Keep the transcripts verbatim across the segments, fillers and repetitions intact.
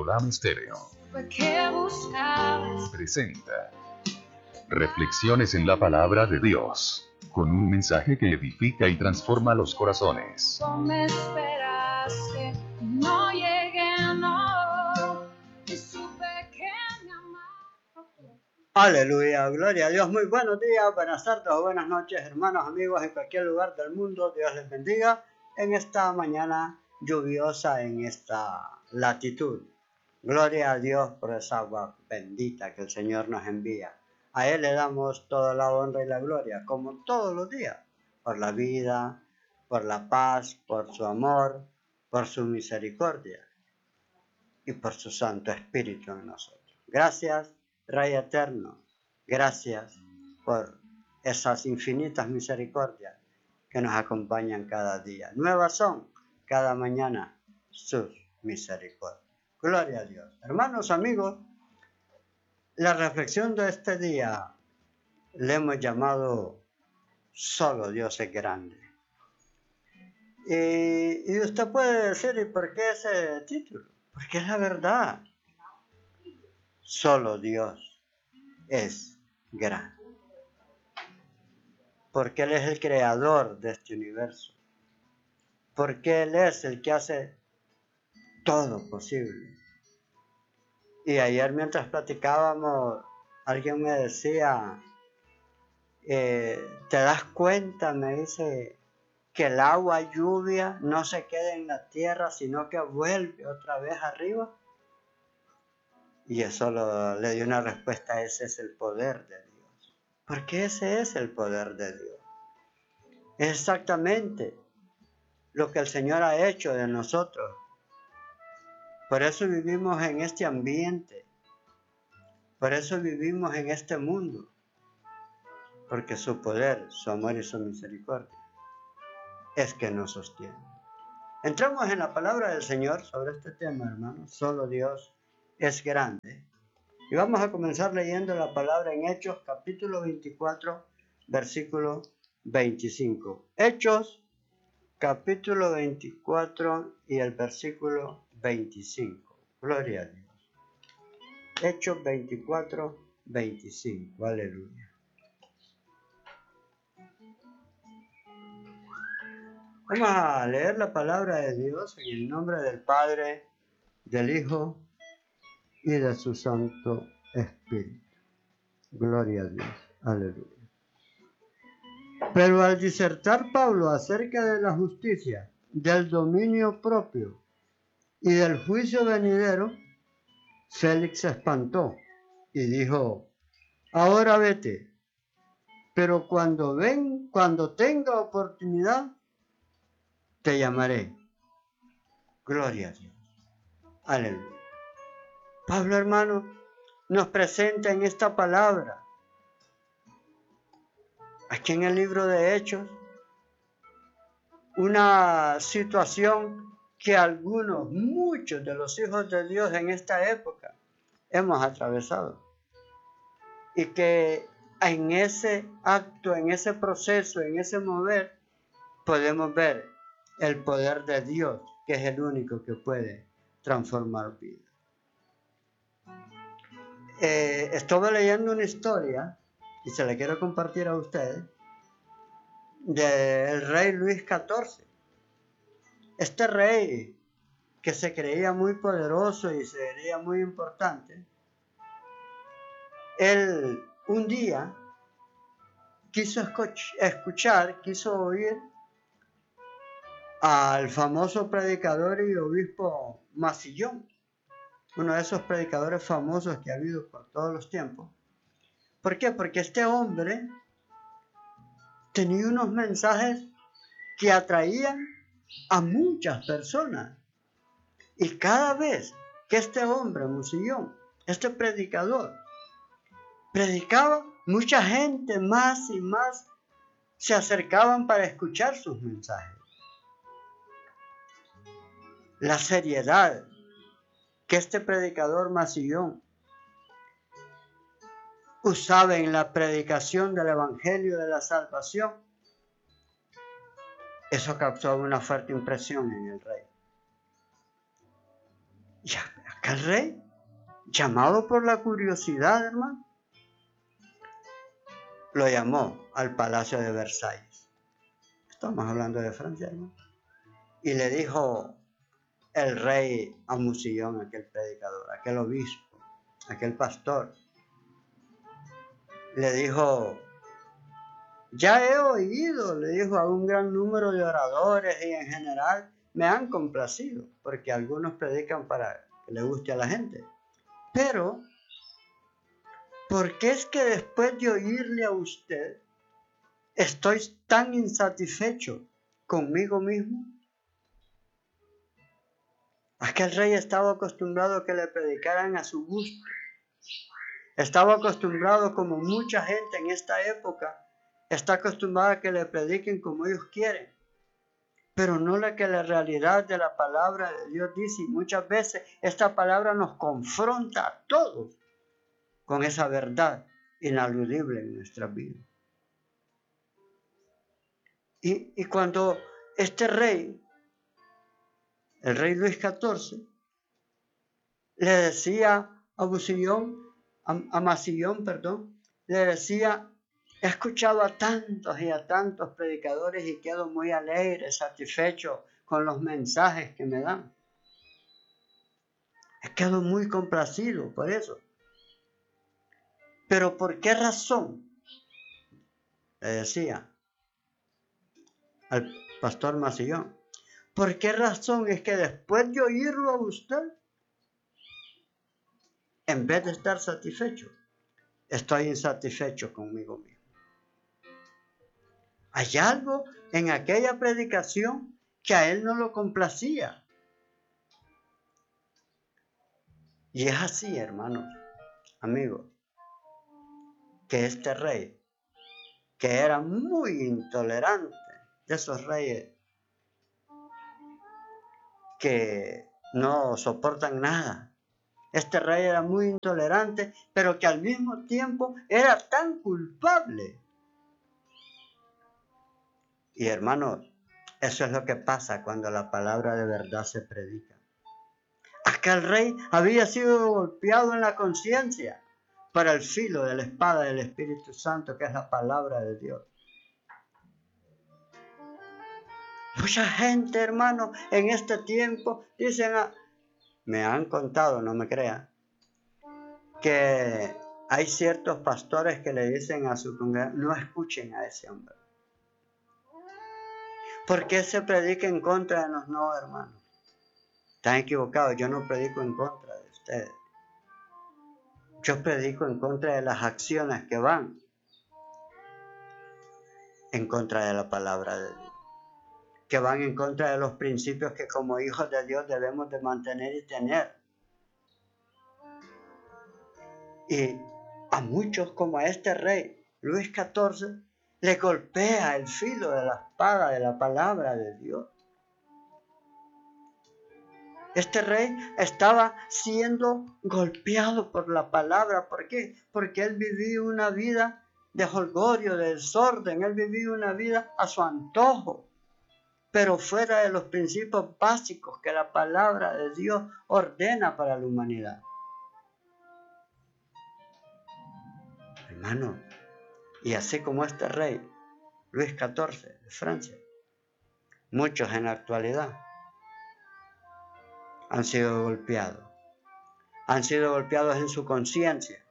Solam Stereo presenta Reflexiones en la Palabra de Dios, con un mensaje que edifica y transforma los corazones. Me esperaste, no llegué, no, y supe que me amaba. Aleluya, gloria a Dios. Muy buenos días, buenas tardes o buenas noches, hermanos, amigos en cualquier lugar del mundo. Dios les bendiga en esta mañana lluviosa, en esta latitud. Gloria a Dios por esa agua bendita que el Señor nos envía. A Él le damos toda la honra y la gloria, como todos los días, por la vida, por la paz, por su amor, por su misericordia y por su Santo Espíritu en nosotros. Gracias, Rey Eterno. Gracias por esas infinitas misericordias que nos acompañan cada día. Nuevas son cada mañana sus misericordias. Gloria a Dios. Hermanos, amigos, la reflexión de este día le hemos llamado Solo Dios es grande. Y, y usted puede decir, ¿y por qué ese título? Porque es la verdad. Solo Dios es grande. Porque Él es el creador de este universo. Porque Él es el que hace todo posible. Y ayer mientras platicábamos, alguien me decía, eh, ¿te das cuenta? Me dice, que el agua lluvia no se queda en la tierra, sino que vuelve otra vez arriba. Y eso lo, le dio una respuesta, ese es el poder de Dios. Porque ese es el poder de Dios. Es exactamente lo que el Señor ha hecho de nosotros. Por eso vivimos en este ambiente. Por eso vivimos en este mundo. Porque su poder, su amor y su misericordia es que nos sostiene. Entramos en la palabra del Señor sobre este tema, hermanos. Solo Dios es grande. Y vamos a comenzar leyendo la palabra en Hechos, capítulo veinticuatro, versículo veinticinco. Hechos, capítulo veinticuatro y el versículo veinticinco. Gloria a Dios. Hechos veinticuatro, veinticinco. Aleluya. Vamos a leer la palabra de Dios en el nombre del Padre, del Hijo y de su Santo Espíritu. Gloria a Dios. Aleluya. Pero al disertar Pablo acerca de la justicia, del dominio propio y del juicio venidero, Félix se espantó y dijo, ahora vete, pero cuando ven, cuando tenga oportunidad, te llamaré. Gloria a Dios. Aleluya. Pablo, hermano, nos presenta en esta palabra, aquí en el libro de Hechos, una situación que algunos, muchos de los hijos de Dios en esta época hemos atravesado. Y que en ese acto, en ese proceso, en ese mover, podemos ver el poder de Dios, que es el único que puede transformar vidas. Eh, estuve leyendo una historia, y se la quiero compartir a ustedes, del rey Luis catorce. Este rey, que se creía muy poderoso y se creía muy importante, él un día quiso escuchar, quiso oír al famoso predicador y obispo Masillón, uno de esos predicadores famosos que ha habido por todos los tiempos. ¿Por qué? Porque este hombre tenía unos mensajes que atraían a muchas personas. Y cada vez que este hombre, Masillón, este predicador, predicaba, mucha gente más y más se acercaban para escuchar sus mensajes. La seriedad que este predicador Masillón usaba en la predicación del Evangelio de la Salvación, eso causó una fuerte impresión en el rey. Y Aquel rey, llamado por la curiosidad, hermano, lo llamó al palacio de Versalles. Estamos hablando de Francia, hermano. Y le dijo el rey a Musillón, aquel predicador, aquel obispo, aquel pastor, le dijo: ya he oído, le dijo, a un gran número de oradores y en general me han complacido, porque algunos predican para que le guste a la gente. Pero, ¿por qué es que después de oírle a usted estoy tan insatisfecho conmigo mismo? Aquel rey estaba acostumbrado a que le predicaran a su gusto. Estaba acostumbrado, como mucha gente en esta época, está acostumbrada a que le prediquen como ellos quieren, pero no la que la realidad de la palabra de Dios dice. Y muchas veces esta palabra nos confronta a todos con esa verdad inaludible en nuestra vida. Y, y cuando este rey, el rey Luis catorce, le decía a Musillón, a, a Masillón, perdón, le decía: he escuchado a tantos y a tantos predicadores y quedo muy alegre, satisfecho con los mensajes que me dan. He quedado muy complacido por eso. Pero ¿por qué razón? Le decía al pastor Masillón. ¿Por qué razón es que después de oírlo a usted, en vez de estar satisfecho, estoy insatisfecho conmigo mismo? Hay algo en aquella predicación que a él no lo complacía. Y es así, hermanos, amigos, que este rey, que era muy intolerante, de esos reyes que no soportan nada. Este rey era muy intolerante, pero que al mismo tiempo era tan culpable. Y hermanos, eso es lo que pasa cuando la palabra de verdad se predica. Aquel rey había sido golpeado en la conciencia por el filo de la espada del Espíritu Santo, que es la palabra de Dios. Mucha gente, hermano, en este tiempo dicen, ah, me han contado, no me crean, que hay ciertos pastores que le dicen a su congregación: no escuchen a ese hombre. ¿Por qué se predica en contra de nosotros? No, hermano, están equivocados. Yo no predico en contra de ustedes. Yo predico en contra de las acciones que van en contra de la palabra de Dios, que van en contra de los principios que como hijos de Dios debemos de mantener y tener. Y a muchos, como a este rey, Luis catorce, le golpea el filo de la espada de la palabra de Dios. Este rey estaba siendo golpeado por la palabra. ¿Por qué? Porque él vivía una vida de jolgorio, de desorden. Él vivía una vida a su antojo, pero fuera de los principios básicos que la palabra de Dios ordena para la humanidad. Hermano, y así como este rey, Luis catorce de Francia, muchos en la actualidad han sido golpeados. Han sido golpeados en su conciencia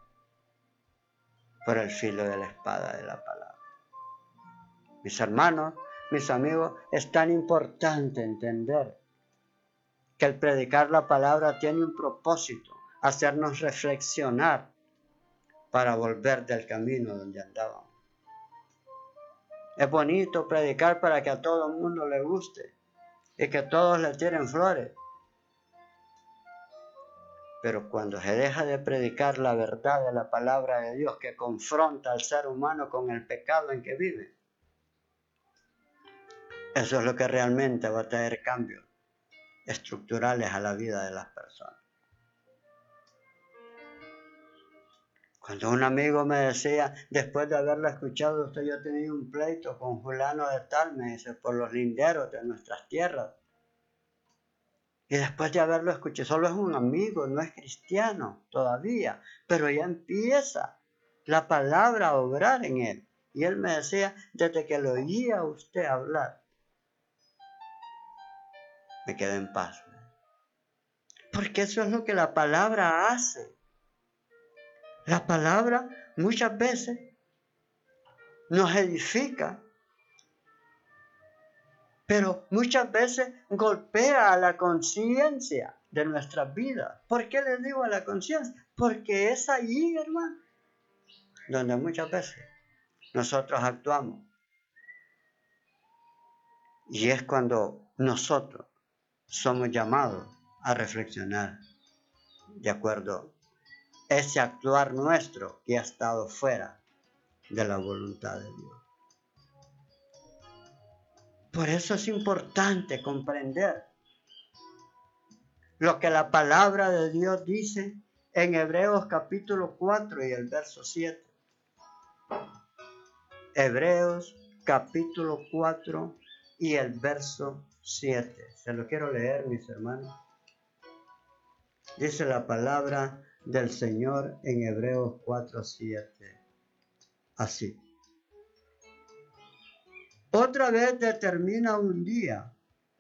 por el filo de la espada de la palabra. Mis hermanos, mis amigos, es tan importante entender que el predicar la palabra tiene un propósito: hacernos reflexionar para volver del camino donde andábamos. Es bonito predicar para que a todo el mundo le guste y que todos le tiren flores. Pero cuando se deja de predicar la verdad de la palabra de Dios, que confronta al ser humano con el pecado en que vive, eso es lo que realmente va a traer cambios estructurales a la vida de las personas. Cuando un amigo me decía, después de haberla escuchado, usted yo tenía un pleito con fulano de tal, me dice, por los linderos de nuestras tierras. Y después de haberlo escuchado, solo es un amigo, no es cristiano todavía, pero ya empieza la palabra a obrar en él. Y él me decía, desde que lo oía a usted hablar, me quedé en paz. Porque eso es lo que la palabra hace. La palabra muchas veces nos edifica, pero muchas veces golpea a la conciencia de nuestras vidas. ¿Por qué les digo a la conciencia? Porque es allí, hermano, donde muchas veces nosotros actuamos. Y es cuando nosotros somos llamados a reflexionar de acuerdo a ese actuar nuestro que ha estado fuera de la voluntad de Dios. Por eso es importante comprender lo que la palabra de Dios dice en Hebreos capítulo cuatro y el verso siete. Hebreos capítulo cuatro y el verso siete. Se lo quiero leer, mis hermanos. Dice la palabra del Señor en Hebreos cuatro siete. Así. Otra vez determina un día,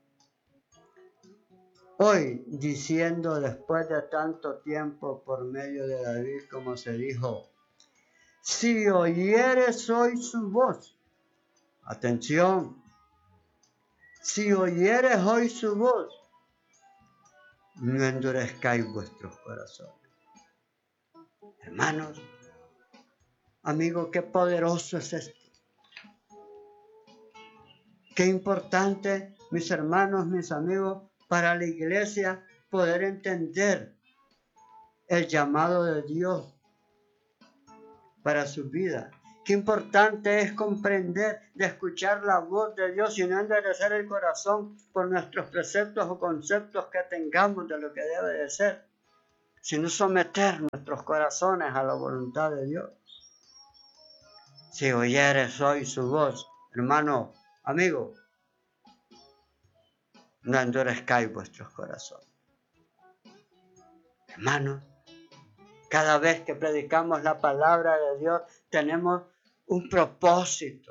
hoy, diciendo después de tanto tiempo por medio de David, como se dijo, si oyeres hoy su voz, atención, si oyeres hoy su voz, no endurezcáis vuestros corazones. Hermanos, amigos, qué poderoso es esto. Qué importante, mis hermanos, mis amigos, para la iglesia poder entender el llamado de Dios para su vida. Qué importante es comprender, de escuchar la voz de Dios y no endurecer el corazón por nuestros preceptos o conceptos que tengamos de lo que debe de ser, sino someter nuestros corazones a la voluntad de Dios. Si oyeres hoy su voz, hermano, amigo, no endurezcáis vuestros corazones. Hermanos, cada vez que predicamos la palabra de Dios, tenemos un propósito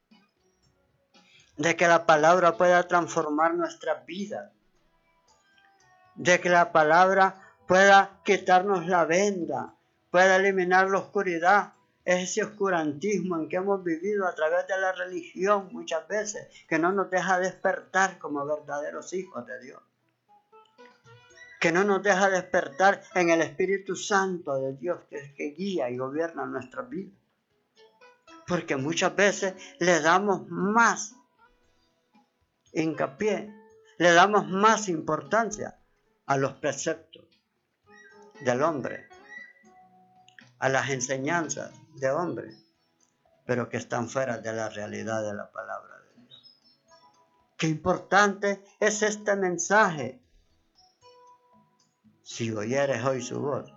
de que la palabra pueda transformar nuestra vida, de que la palabra pueda quitarnos la venda, pueda eliminar la oscuridad, ese oscurantismo en que hemos vivido a través de la religión muchas veces, que no nos deja despertar como verdaderos hijos de Dios, que no nos deja despertar en el Espíritu Santo de Dios que, que guía y gobierna nuestras vidas. Porque muchas veces le damos más hincapié, le damos más importancia a los preceptos del hombre, a las enseñanzas de hombre, pero que están fuera de la realidad de la palabra de Dios. Qué importante es este mensaje. Si oyeres hoy su voz,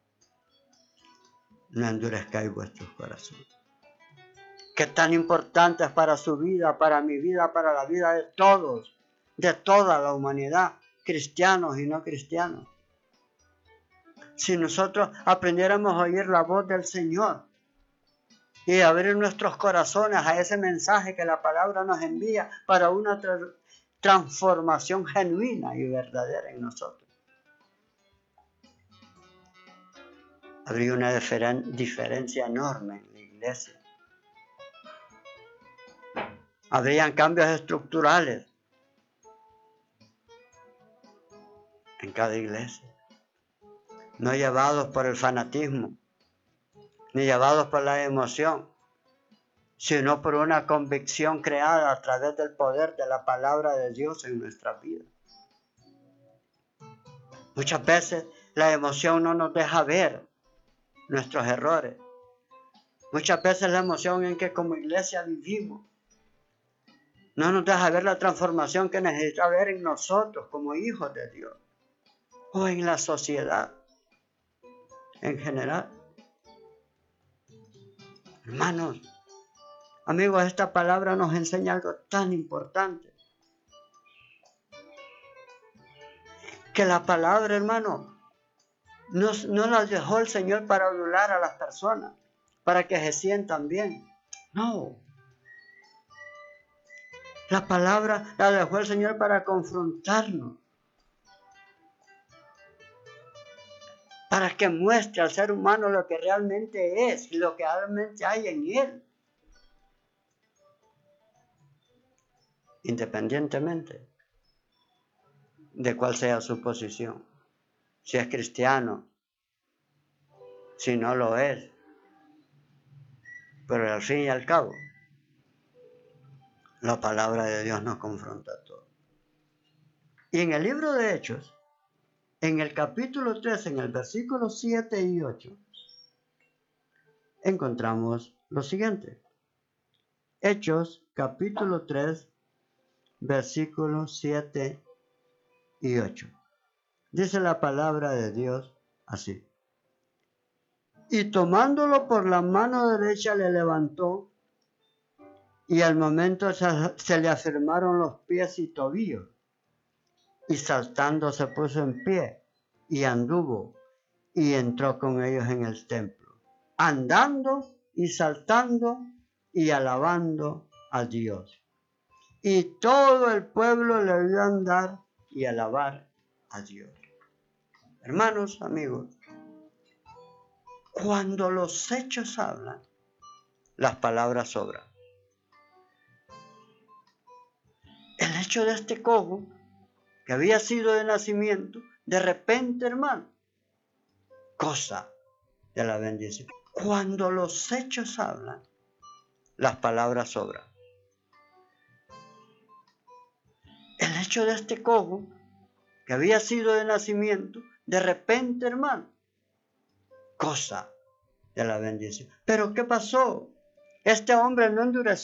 no endurezcáis vuestros corazones. Qué tan importante es para su vida, para mi vida, para la vida de todos, de toda la humanidad, cristianos y no cristianos. Si nosotros aprendiéramos a oír la voz del Señor y abrir nuestros corazones a ese mensaje que la palabra nos envía para una tra- transformación genuina y verdadera en nosotros, habría una diferen- diferencia enorme en la iglesia. Habrían cambios estructurales en cada iglesia, no llevados por el fanatismo, ni llevados por la emoción, sino por una convicción creada a través del poder de la palabra de Dios en nuestras vidas. Muchas veces la emoción no nos deja ver nuestros errores. Muchas veces la emoción en que como iglesia vivimos no nos deja ver la transformación que necesita ver en nosotros como hijos de Dios o en la sociedad en general. Hermanos, amigos, esta palabra nos enseña algo tan importante. Que la palabra, hermano, no, no la dejó el Señor para adular a las personas, para que se sientan bien. No. La palabra la dejó el Señor para confrontarnos, para que muestre al ser humano lo que realmente es, lo que realmente hay en él. Independientemente de cuál sea su posición. Si es cristiano, si no lo es. Pero al fin y al cabo, la palabra de Dios nos confronta a todos. Y en el libro de Hechos, en el capítulo tres, en el versículo siete y ocho, encontramos lo siguiente. Hechos, capítulo tres, versículos siete y ocho. Dice la palabra de Dios así. Y tomándolo por la mano derecha le levantó, y al momento se, se le afirmaron los pies y tobillos, y saltando se puso en pie, y anduvo, y entró con ellos en el templo, andando y saltando y alabando a Dios. Y todo el pueblo le vio andar y alabar a Dios. Hermanos, amigos, cuando los hechos hablan, las palabras sobran. El hecho de este cojo, que había sido de nacimiento, de repente, hermano, cosa de la bendición. Cuando los hechos hablan, las palabras sobran. El hecho de este cojo, que había sido de nacimiento, de repente, hermano, cosa de la bendición. Pero ¿qué pasó? Este hombre no endureció